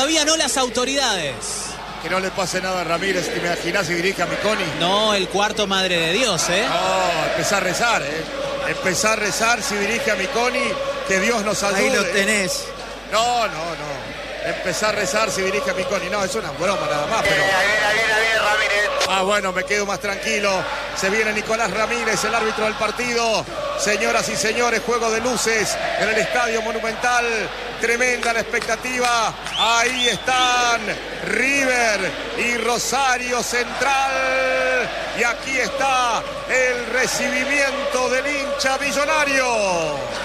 todavía no las autoridades. Que no le pase nada a Ramírez. ¿Te imaginás si dirige a Miconi? No, el cuarto madre de Dios, No, empezar a rezar, Empezar a rezar si dirige a Miconi. Que Dios nos ayude. Ahí lo tenés. No. Empezar a rezar si dirige a Miconi. No, es una broma nada más. Pero... Viene Ramírez. Bueno, me quedo más tranquilo. Se viene Nicolás Ramírez, el árbitro del partido. Señoras y señores, juego de luces en el Estadio Monumental. Tremenda la expectativa. Ahí están River y Rosario Central. Y aquí está el recibimiento del hincha millonario.